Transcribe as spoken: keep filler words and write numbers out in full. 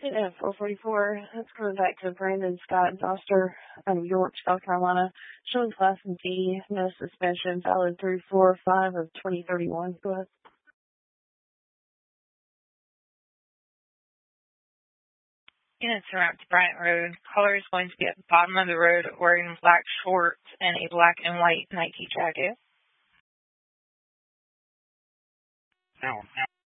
At four forty-four, that's coming back to Brandon Scott Doster out of York, South Carolina, showing class and D, no suspension, valid through four five of twenty thirty-one. Go ahead. Units around to Bryant Road. Caller is going to be at the bottom of the road wearing black shorts and a black and white Nike jacket. Now, now.